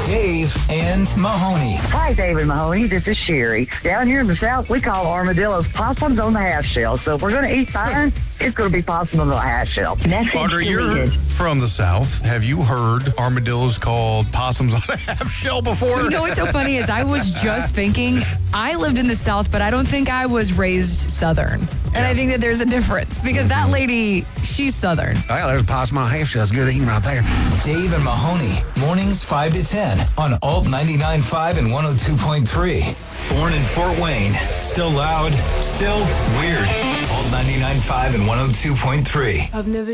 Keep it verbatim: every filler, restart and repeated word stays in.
Dave and Mahoney. Hi, David Mahoney. This is Sherry. Down here in the South, we call armadillos possums on the half shell. So if we're going to eat fine, it's going to be possum on the half shell. Message Audrey, you're deleted. from the South. Have you heard armadillos called possums on a half shell before? You know what's so funny is I was just thinking, I lived in the South, but I don't think I was raised Southern. And Yeah. I think that there's a difference because that lady, she's Southern. Oh, yeah, there's a possum on a half shell. It's good eating right there. Dave and Mahoney, mornings five to ten on Alt ninety-nine point five and one oh two point three. Born in Fort Wayne, still loud, still weird. Alt ninety-nine point five and one oh two point three. I've never